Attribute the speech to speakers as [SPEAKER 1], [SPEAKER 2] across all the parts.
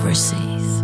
[SPEAKER 1] overseas.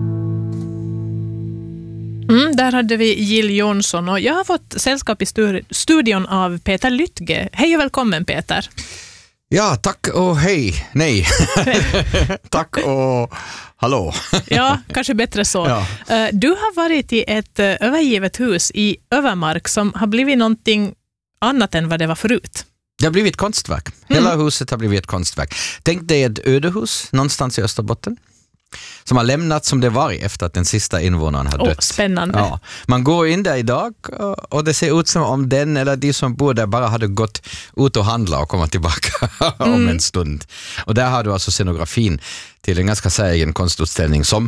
[SPEAKER 2] Där hade vi Jill Johnson och jag har fått sällskap i studion av Peter Lytge. Hej och välkommen Peter.
[SPEAKER 3] Ja, tack och hej. Nej. Tack och hallå.
[SPEAKER 2] Ja, kanske bättre så.
[SPEAKER 3] Ja.
[SPEAKER 2] Du har varit i ett övergivet hus i Övermark som har blivit någonting annat än vad det var förut.
[SPEAKER 3] Det har blivit ett konstverk. Hela huset har blivit ett konstverk. Tänk dig ett ödehus någonstans i Österbotten som har lämnat som det var efter att den sista invånaren har dött.
[SPEAKER 2] Spännande.
[SPEAKER 3] Ja. Man går in där idag och det ser ut som om den eller de som bor där bara hade gått ut och handla och komma tillbaka om en stund. Och där har du alltså scenografin till en ganska säregen konstutställning som,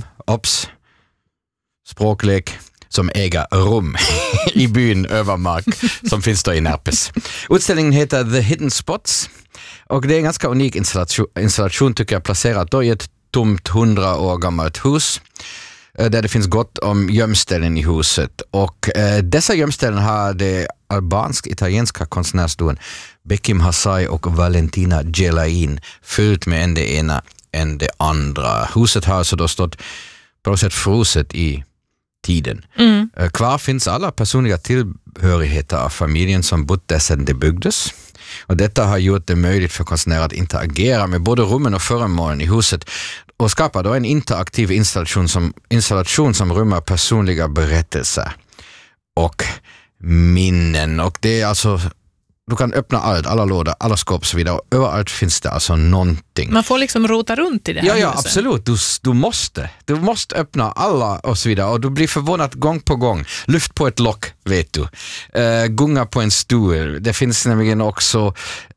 [SPEAKER 3] språklek, som äger rum i byn Övermark som finns då i Närpes. Utställningen heter The Hidden Spots och det är en ganska unik installation tycker jag, placerat då i ett tomt 100 år gammalt hus där det finns gott om gömställen i huset och dessa gömställen har det albansk-italienska konstnärsduon Bekim Hassai och Valentina Gelain fyllt med en det ena än det andra. Huset har alltså då stått på något sätt fruset i tiden. Kvar finns alla personliga tillhörigheter av familjen som bott där sedan det byggdes. Och detta har gjort det möjligt för konstnärer att interagera med både rummen och föremålen i huset och skapa då en interaktiv installation som rymmer personliga berättelser och minnen. Och det är alltså, du kan öppna allt, alla lådor, alla skåp och så vidare och överallt finns det alltså någonting.
[SPEAKER 2] Man får liksom rota runt i det här huset.
[SPEAKER 3] Ja, absolut. Du måste öppna alla och så vidare och du blir förvånad gång på gång. Lyft på ett lock, vet du. Gunga på en stol. Det finns nämligen också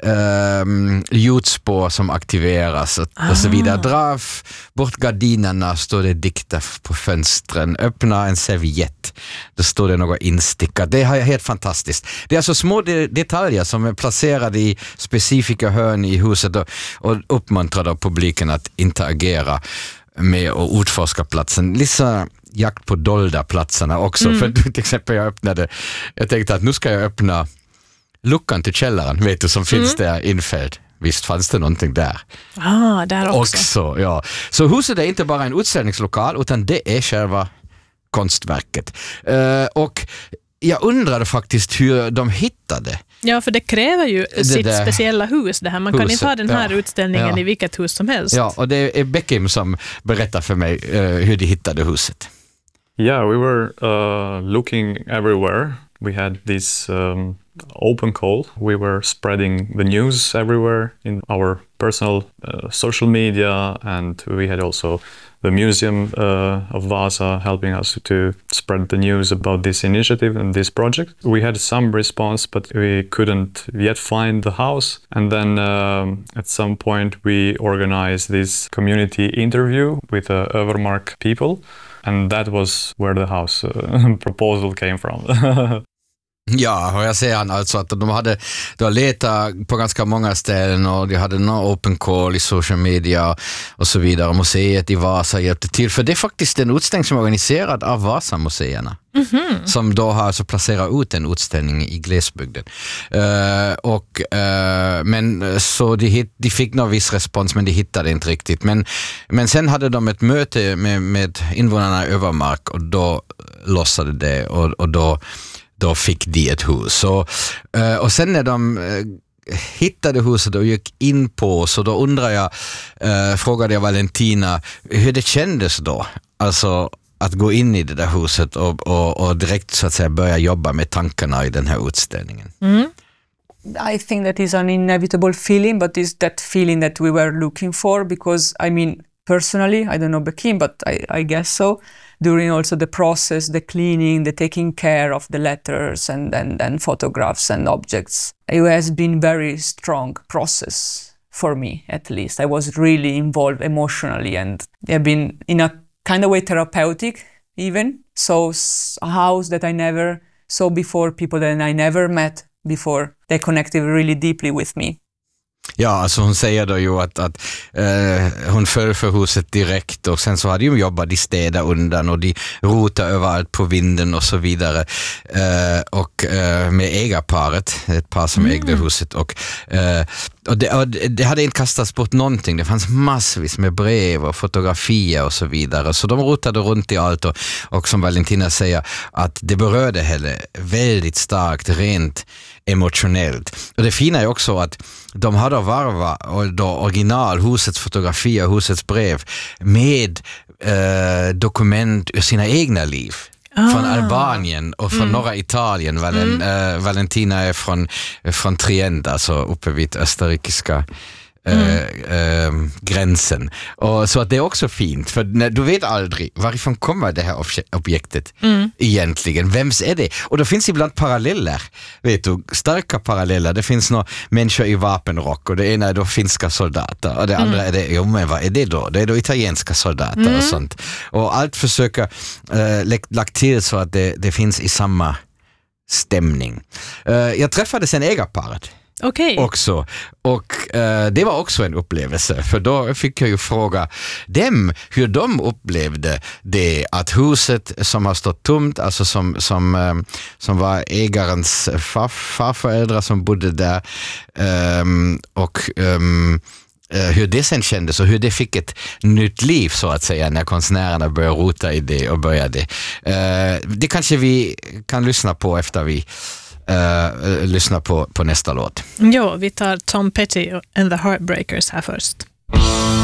[SPEAKER 3] ljudspår som aktiveras och så vidare. Dra bort gardinerna, står det dikta på fönstren. Öppna en serviett. Då står det något instickat. Det är helt fantastiskt. Det är alltså små detaljer som är placerade i specifika hörn i huset och uppmuntrar då publiken att interagera med och utforska platsen. Lite jakt på dolda platserna också. För till exempel jag tänkte att nu ska jag öppna luckan till källaren, vet du, som finns där infälld. Visst fanns det någonting där.
[SPEAKER 2] Där också.
[SPEAKER 3] Ja. Så huset är inte bara en utställningslokal utan det är själva konstverket. Och jag undrade faktiskt hur de hittade.
[SPEAKER 2] Ja, för det kräver ju sitt speciella hus det här. Man kan inte ha den här utställningen i vilket hus som helst. Ja,
[SPEAKER 3] och det är Bekim som berättar för mig hur de hittade huset.
[SPEAKER 4] Yeah, we were looking everywhere. We had this open call. We were spreading the news everywhere in our personal social media, and we had also the Museum of Vasa helping us to spread the news about this initiative and this project. We had some response, but we couldn't yet find the house. And then at some point we organized this community interview with the Övermark people. And that was where the house proposal came from.
[SPEAKER 3] Ja, och jag ser alltså att de hade letat på ganska många ställen och de hade någon open call i social media och så vidare. Museet i Vasa hjälpte till, för det är faktiskt en utställning som är organiserad av Vasa-museerna. Som då har alltså placerat ut en utställning i glesbygden. Men så de fick någon viss respons, men de hittade inte riktigt. Men sen hade de ett möte med invånarna i Övermark och då lossade det och då fick de ett hus. Och sen när de hittade huset och gick in på, så då frågade jag Valentina hur det kändes då. Alltså att gå in i det där huset och direkt så att säga börja jobba med tankarna i den här utställningen.
[SPEAKER 5] I think that is an inevitable feeling, but it's that feeling that we were looking for, because I mean, personally, I don't know Bekim, but I guess so. During also the process, the cleaning, the taking care of the letters and photographs and objects, it has been very strong process for me, at least. I was really involved emotionally, and I've been in a kind of way therapeutic even. So a house that I never saw before, people that I never met before, they connected really deeply with me.
[SPEAKER 3] Ja, alltså hon säger då ju att hon föll för huset direkt och sen så hade de jobbat, de städade undan och de rotade överallt på vinden och så vidare. Och med ägarparet, ett par som ägde huset, och Och det hade inte kastats bort någonting. Det fanns massvis med brev och fotografier och så vidare. Så de rotade runt i allt och som Valentina säger att det berörde henne väldigt starkt, rent emotionellt. Och det fina är också att de hade varvat original, husets fotografier, husets brev med dokument ur sina egna liv. Från Albanien och från norra Italien. Valentina är från Trient, alltså uppe vid österrikiska gränsen. Och så att det är också fint, för du vet aldrig varifrån kommer det här objektet egentligen. Vems är det? Och då finns ibland paralleller, vet du, starka paralleller. Det finns några människor i vapenrock och det ena är då finska soldater och det andra är det, men vad är det då? Det är då italienska soldater och sånt. Och allt försöker lagt till så att det finns i samma stämning. Jag träffade sen ägarparet. Också. Och det var också en upplevelse, för då fick jag ju fråga dem hur de upplevde det, att huset som har stått tomt, alltså som var ägarens farföräldrar som bodde där, och hur det sen kändes och hur det fick ett nytt liv så att säga när konstnärerna började rota i det och började. Det kanske vi kan lyssna på efter vi lyssna på nästa låt.
[SPEAKER 2] Ja, vi tar Tom Petty and the Heartbreakers här först.